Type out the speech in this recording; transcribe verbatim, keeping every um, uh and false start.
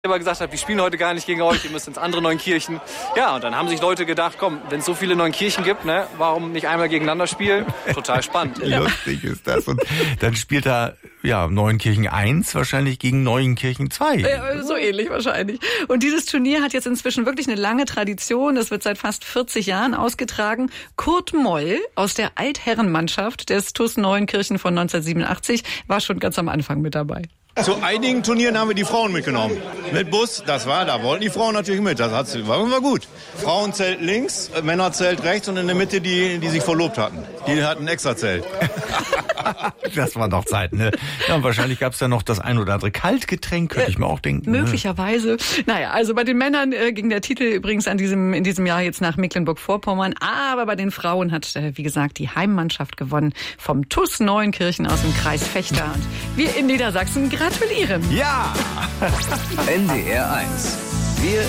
selber gesagt habe, wir spielen heute gar nicht gegen euch, ihr müsst ins andere Neunkirchen. Ja, und dann haben sich Leute gedacht, komm, wenn es so viele Neunkirchen gibt, ne, warum nicht einmal gegeneinander spielen? Total spannend. Lustig ist das. Und dann spielt da ja Neunkirchen eins wahrscheinlich gegen Neunkirchen zwei. Ja, so ähnlich wahrscheinlich. Und dieses Turnier hat jetzt inzwischen wirklich eine lange Tradition. Es wird seit fast vierzig Jahren ausgetragen. Kurt Moll aus der Altherrenmannschaft des TuS Neunkirchen von neunzehnhundertsiebenundachtzig war schon ganz am Anfang mit dabei. Zu einigen Turnieren haben wir die Frauen mitgenommen. Mit Bus, das war, da wollten die Frauen natürlich mit. Das hat, war immer gut. Frauenzelt links, Männerzelt rechts und in der Mitte die, die sich verlobt hatten. Die hatten ein extra Zelt. Das war noch Zeit, ne? Ja, und wahrscheinlich gab es da noch das ein oder andere Kaltgetränk, könnte äh, ich mir auch denken. Möglicherweise. Ne? Naja, also bei den Männern äh, ging der Titel übrigens an diesem, in diesem Jahr jetzt nach Mecklenburg-Vorpommern. Aber bei den Frauen hat, äh, wie gesagt, die Heimmannschaft gewonnen vom TuS Neunkirchen aus dem Kreis Vechta. Und wir in Niedersachsen gratulieren. Ja! N D R eins. Wir